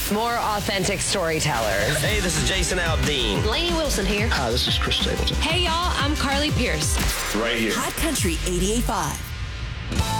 More authentic storytellers. Hey, this is Jason Aldean. Lainey Wilson here. Hi, this is Chris Stapleton. Hey, y'all, I'm Carly Pierce. Right here. Hot Country 88.5.